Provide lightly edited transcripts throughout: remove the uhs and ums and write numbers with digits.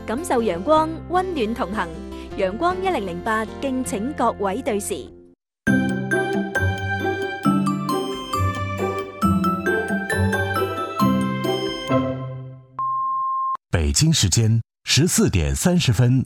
感受陽光，溫暖同行。陽光1008，敬請各位對時。 北京时间14点30分。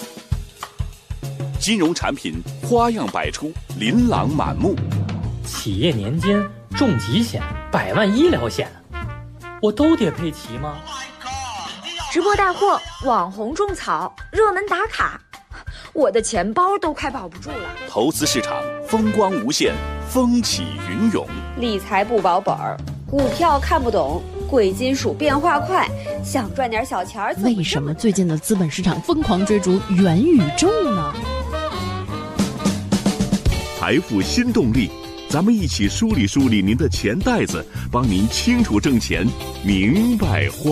金融产品花样百出，琳琅满目。 企业年金、重疾险、100万医疗险，我都得配齐吗？ 直播带货、网红种草、热门打卡，我的钱包都快保不住了。 投资市场风光无限，风起云涌。 理财不保本儿，股票看不懂，贵金属变化快，想赚点小钱儿。 为什么最近的资本市场疯狂追逐元宇宙呢？ 财富新动力，咱们一起梳理梳理您的钱袋子，帮您清楚挣钱，明白花。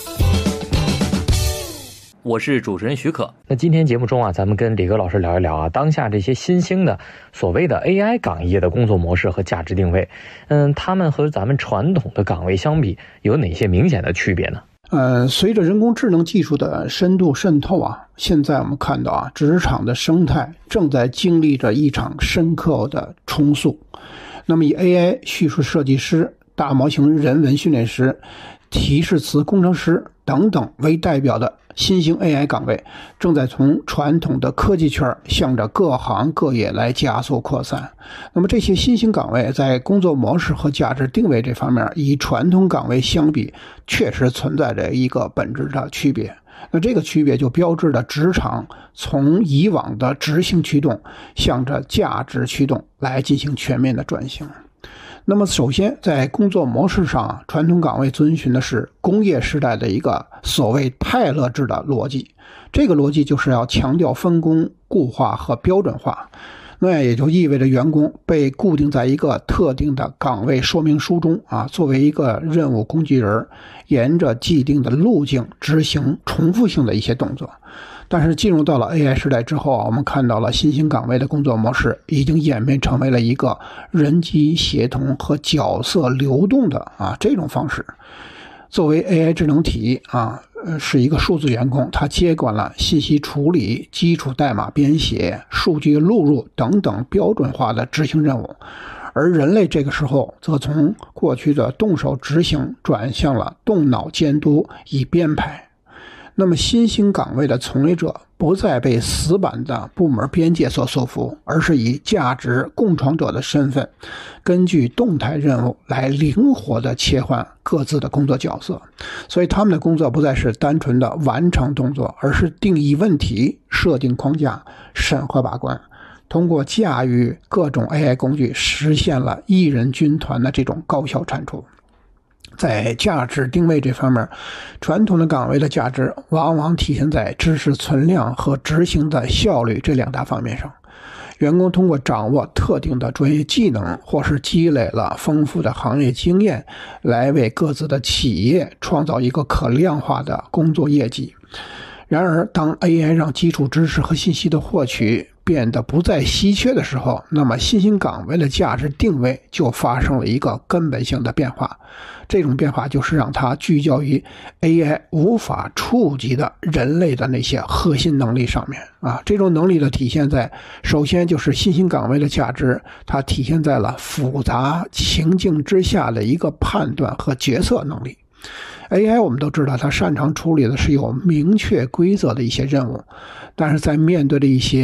我是主持人许可。那今天节目中啊，咱们跟李戈老师聊一聊啊，当下这些新兴的所谓的 AI 岗业的工作模式和价值定位，他们和咱们传统的岗位相比，有哪些明显的区别呢？ 随着人工智能技术的深度渗透啊，现在我们看到啊，职场的生态正在经历着一场深刻的重塑。那么以 AI 叙述设计师、大模型人文训练师、提示词工程师等等为代表的新兴 AI 岗位，正在从传统的科技圈向着各行各业来加速扩散。那么这些新兴岗位在工作模式和价值定位这方面，与传统岗位相比，确实存在着一个本质的区别。那这个区别就标志着职场从以往的执行驱动向着价值驱动来进行全面的转型。那么首先在工作模式上，传统岗位遵循的是工业时代的一个所谓泰勒制的逻辑，这个逻辑就是要强调分工、固化和标准化。那也就意味着员工被固定在一个特定的岗位说明书中啊，作为一个任务工具人，沿着既定的路径执行重复性的一些动作。但是进入到了 AI 时代之后啊，我们看到了新兴岗位的工作模式已经演变成为了一个人机协同和角色流动的这种方式。作为 AI 智能体是一个数字员工，他接管了信息处理、基础代码编写、数据录入等等标准化的执行任务，而人类这个时候则从过去的动手执行转向了动脑监督以编排。那么新兴岗位的从业者不再被死板的部门边界所束缚，而是以价值共创者的身份，根据动态任务来灵活地切换各自的工作角色。所以他们的工作不再是单纯的完成动作，而是定义问题、设定框架、审核把关，通过驾驭各种 AI 工具实现了一人军团的这种高效产出。在价值定位这方面，传统的岗位的价值往往体现在知识存量和执行的效率这两大方面上。员工通过掌握特定的专业技能，或是积累了丰富的行业经验，来为各自的企业创造一个可量化的工作业绩。然而，当 AI 让基础知识和信息的获取变得不再稀缺的时候，那么新兴岗位的价值定位就发生了一个根本性的变化。这种变化就是让它聚焦于 AI 无法触及的人类的那些核心能力上面这种能力的体现在，首先就是新兴岗位的价值，它体现在了复杂情境之下的一个判断和决策能力。AI 我们都知道，它擅长处理的是有明确规则的一些任务，但是在面对的一些